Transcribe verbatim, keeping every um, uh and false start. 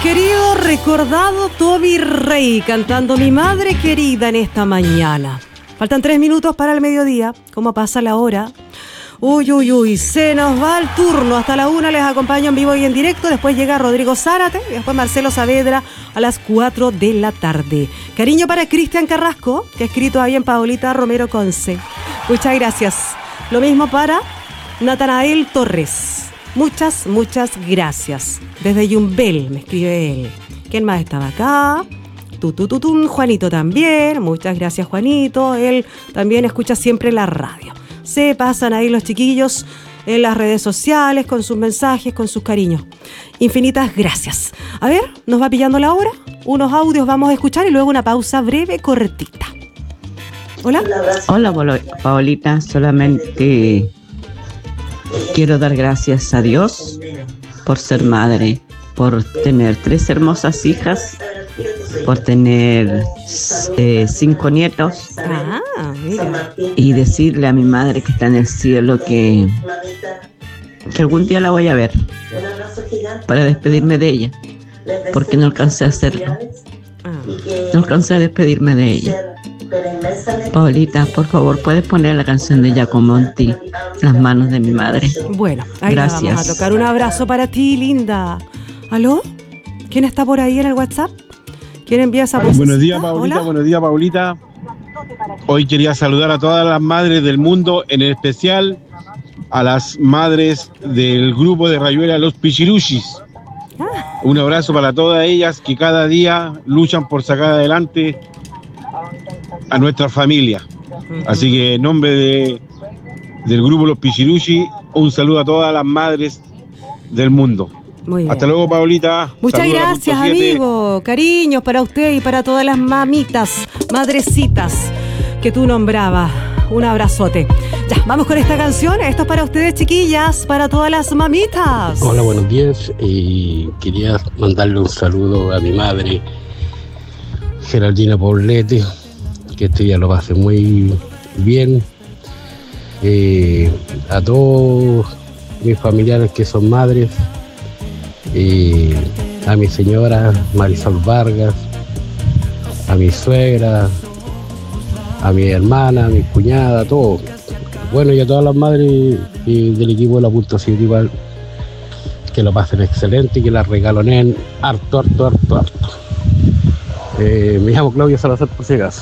querido, recordado Toby Rey cantando Mi Madre Querida en esta mañana. Faltan tres minutos para el mediodía. ¿Cómo pasa la hora? Uy, uy, uy, se nos va el turno. Hasta la una les acompaño en vivo y en directo. Después llega Rodrigo Zárate y después Marcelo Saavedra a las cuatro de la tarde. Cariño para Cristian Carrasco, que ha escrito ahí en Paulita Romero Conce. Muchas gracias. Lo mismo para Natanael Torres. Muchas, muchas gracias. Desde Yumbel me escribe él. ¿Quién más estaba acá? Tutututun, Juanito también. Muchas gracias, Juanito. Él también escucha siempre la radio. Se pasan ahí los chiquillos en las redes sociales con sus mensajes, con sus cariños. Infinitas gracias. A ver, nos va pillando la hora. Unos audios vamos a escuchar y luego una pausa breve, cortita. Hola. Hola, Paolita. Solamente quiero dar gracias a Dios por ser madre, por tener tres hermosas hijas, por tener eh, cinco nietos. Ah, mira. Y decirle a mi madre que está en el cielo que, que algún día la voy a ver para despedirme de ella, porque no alcancé a hacerlo. No alcancé a despedirme de ella. Paolita, por favor, ¿puedes poner la canción de Giacomo Monti, Las manos de mi madre? Bueno, ahí gracias. Vamos a tocar. Un abrazo para ti, linda. ¿Aló? ¿Quién está por ahí en el WhatsApp? ¿Quién envía esa voz? Buenos días, Paulita. Hola. Buenos días, Paulita. Hoy quería saludar a todas las madres del mundo, en especial a las madres del grupo de Rayuela Los Pichiruchis. Ah. Un abrazo para todas ellas que cada día luchan por sacar adelante a nuestra familia. Uh-huh. Así que en nombre de, del grupo Los Pichiruchis, un saludo a todas las madres del mundo. Muy bien. Hasta luego, Paulita. Muchas Saludos gracias, amigo. Cariños para usted y para todas las mamitas, madrecitas que tú nombrabas. Un abrazote. Ya, vamos con esta canción. Esto es para ustedes, chiquillas, para todas las mamitas. Hola, buenos días. Eh, quería mandarle un saludo a mi madre, Geraldina Poblete, que este día lo pase muy bien. Eh, a todos mis familiares que son madres. Eh, a mi señora Marisol Vargas, a mi suegra, a mi hermana, a mi cuñada, a todos. Bueno, y a todas las madres eh, del equipo de la Punto siete igual, que lo pasen excelente y que la regalonen harto, harto, harto, harto. Eh, me llamo Claudio Salazar, por si acaso.